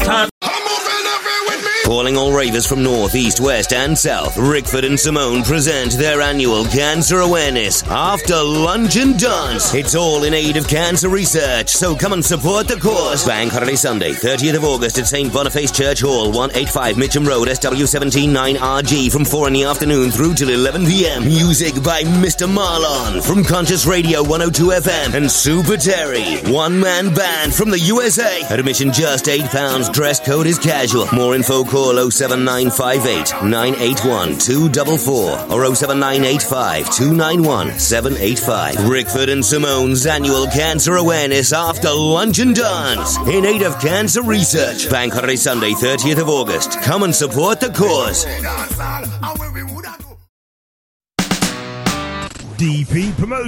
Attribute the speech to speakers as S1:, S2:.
S1: can't.
S2: Calling all ravers from north, east, west and south, Rickford and Simone present their annual Cancer Awareness After Lunch and Dance. It's all in aid of cancer research, so come and support the cause. Bank Holiday Sunday, 30th of August at St. Boniface Church Hall, 185 Mitcham Road, SW17 9RG from 4 in the afternoon through till 11 p.m. Music by Mr. Marlon from Conscious Radio 102 FM and Super Terry. One-man band from the USA. Admission just £8. Dress code is casual. More info call 07958 981 244 or 07985 291 785. Rickford and Simone's annual Cancer Awareness After Lunch and Dance in aid of cancer research. Bank Holiday Sunday, 30th of August. Come and support the cause.
S3: DP Promotion.